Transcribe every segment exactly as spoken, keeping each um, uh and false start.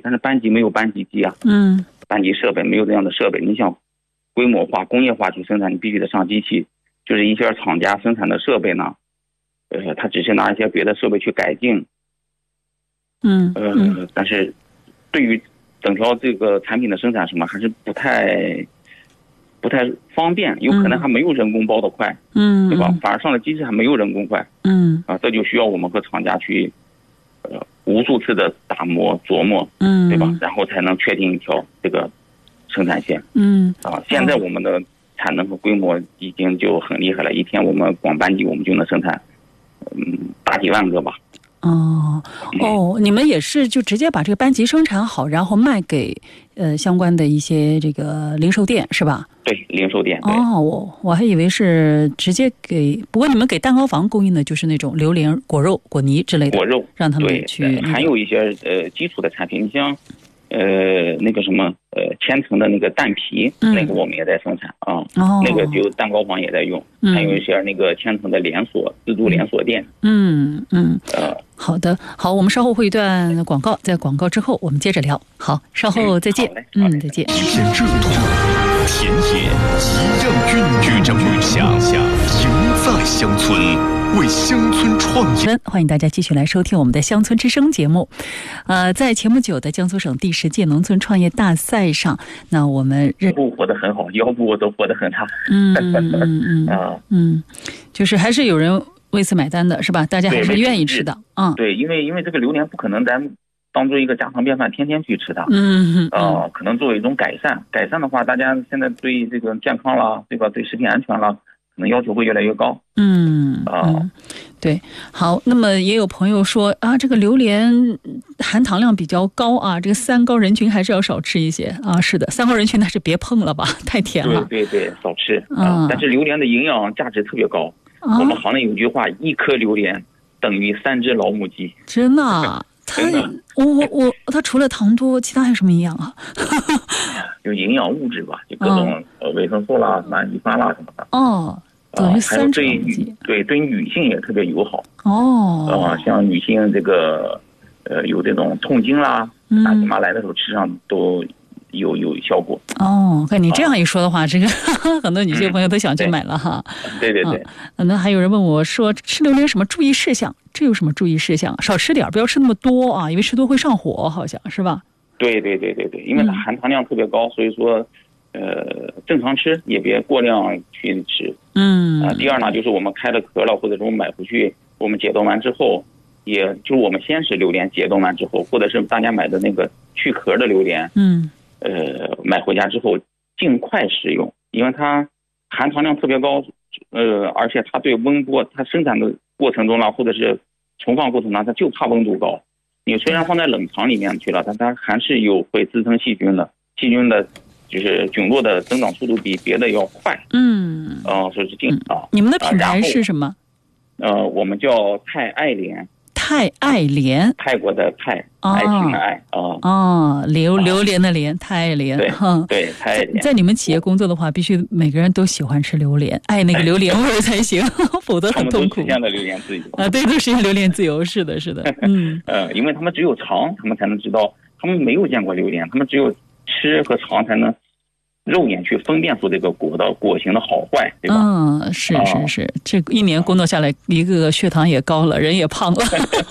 但是班级没有班级机啊， 嗯， 班级设备没有这样的设备。你想规模化、工业化去生产，你必须得上机器。就是一些厂家生产的设备呢，呃，他只是拿一些别的设备去改进， 嗯， 呃， 嗯但是对于整条这个产品的生产什么还是不太不太方便，有可能还没有人工包的快， 嗯， 对吧？反而上了机器还没有人工快， 嗯啊，这就需要我们和厂家去呃无数次的打磨琢磨， 嗯， 对吧？然后才能确定一条这个生产线。 嗯， 啊，现在我们的产能和规模已经就很厉害了，一天我们光班级我们就能生产，嗯，大几万个吧。 哦哦，你们也是就直接把这个班级生产好，然后卖给呃相关的一些这个零售店是吧？ 对，零售店。 哦，我我还以为是直接给，不过你们给蛋糕房供应的就是那种榴莲果肉、果泥之类的， 果肉让他们去、那个。 还有一些呃基础的产品，你像呃那个什么呃千层的那个蛋皮， 嗯、 那个我们也在生产啊， 哦， 那个就蛋糕房也在用， 嗯、 还有一些那个千层的连锁自助连锁店。 嗯嗯， 呃， 好的，好，我们稍后会一段广告，在广告之后我们接着聊。好，稍后再见。 嗯， 嗯，再见。 一片热土，田野一样孕育着梦想，赢在乡村，为乡村创业。 欢迎大家继续来收听我们的乡村之声节目。呃，在前不久的江苏省第十届农村创业大赛上，那我们腰部活得很好，腰部都活得很差。 嗯嗯嗯嗯嗯，就是还是有人为此买单的，是吧？大家还是愿意吃的。嗯， 对，因为因为这个榴莲不可能咱当做一个家常便饭天天去吃它。 嗯嗯。 啊、呃，可能作为一种改善。改善的话，大家现在对这个健康啦，对吧？对食品安全啦，可能要求会越来越高。 嗯啊、 嗯，对。好，那么也有朋友说啊，这个榴莲含糖量比较高啊，这个三高人群还是要少吃一些啊。是的，三高人群那是别碰了吧，太甜了。 对对对，少吃啊、呃。但是榴莲的营养价值特别高。啊、我们行内有句话，一颗榴莲等于三只老母鸡。 真的、啊？它我我我它除了糖多，其他还有什么营养啊？ 有营养物质吧，就各种呃维生素啦、氨基酸啦什么的。 哦，等于三只老母鸡。 对，对女性也特别友好。 哦。 啊、呃，像女性这个呃有这种痛经啦，大姨妈来的时候吃上都有有效果。 哦，看你这样一说的话，啊、这个很多女性朋友都想去买了哈。 嗯、对对对。 啊、那还有人问我说，吃榴莲什么注意事项？这有什么注意事项？少吃点，不要吃那么多啊，因为吃多会上火，好像是吧？ 对对对对对，因为它含糖量特别高，嗯、所以说，呃，正常吃也别过量去吃。 嗯。 啊、呃，第二呢，就是我们开了壳了，或者说买回去，我们解冻完之后，也就是我们先是榴莲解冻完之后，或者是大家买的那个去壳的榴莲， 嗯， 呃，买回家之后尽快食用，因为它含糖量特别高，呃，而且它对温波，它生产的过程中呢，或者是存放过程中，它就怕温度高。你虽然放在冷藏里面去了，但它还是有会滋生细菌的，细菌的就是菌落的增长速度比别的要快。 嗯， 啊、呃，所以是这样啊。 你们的品牌是什么？ 呃，我们叫泰爱莲。 泰爱莲， 泰国的泰，爱情的爱啊。 哦，榴榴莲的莲，泰爱莲。 对，对，泰爱莲。 在你们企业工作的话，必须每个人都喜欢吃榴莲，爱那个榴莲味才行，否则很痛苦。 实现了榴莲自由啊，对，都实现榴莲自由，是的，是的，嗯， 呃，因为他们只有尝，他们才能知道，他们没有见过榴莲，他们只有吃和尝才能肉眼去分辨出这个果的果形的好坏，对吧？ 嗯，是是是，这一年工作下来，一个血糖也高了，人也胖了。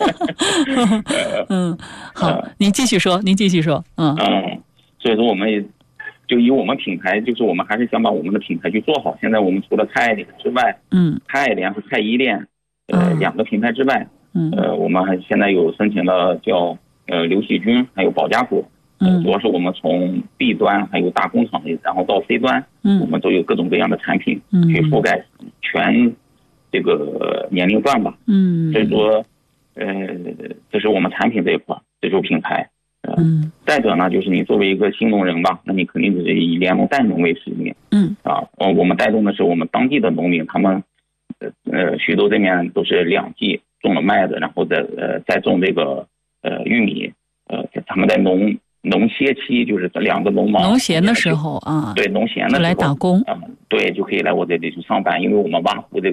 嗯，好，您继续说，您继续说，嗯嗯，所以说我们也就以我们品牌，就是我们还是想把我们的品牌去做好。现在我们除了泰爱莲之外，嗯，泰爱莲和泰依莲，呃，嗯、两个品牌之外，嗯，呃，我们还现在有申请了叫呃刘细菌，还有保家果。嗯，主要是我们从 B 端还有大工厂，然后到 C 端，嗯，我们都有各种各样的产品，嗯，去覆盖全这个年龄段吧，嗯，所以说，呃，这是我们产品这一块，这就是品牌，呃、嗯，再者呢，就是你作为一个新农人吧，那你肯定是以联农带农为使命，嗯，啊，我们带动的是我们当地的农民，他们，呃，徐州这边都是两季种了麦子，然后再呃再种这个呃玉米，呃，他们在农。农歇期就是两个农忙， 农闲的时候啊， 对，农闲的时候来打工， 嗯，对，就可以来我这里去上班，因为我们挖湖这个。